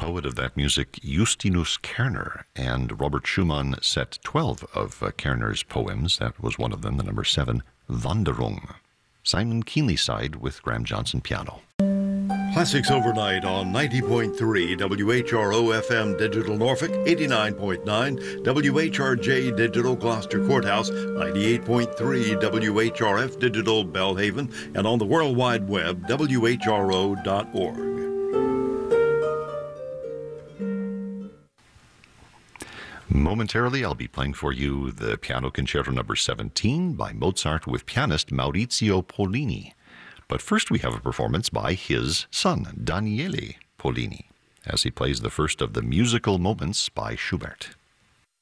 poet of that music, Justinus Kerner, and Robert Schumann set 12 of Kerner's poems. That was one of them, the number 7, Wanderung. Simon Keenlyside with Graham Johnson piano. Classics overnight on 90.3 WHRO FM Digital Norfolk, 89.9 WHRJ Digital Gloucester Courthouse, 98.3 WHRF Digital Belhaven, and on the World Wide Web, WHRO.org. Momentarily, I'll be playing for you the Piano Concerto number 17 by Mozart with pianist Maurizio Pollini. But first we have a performance by his son, Daniele Pollini, as he plays the first of the musical moments by Schubert.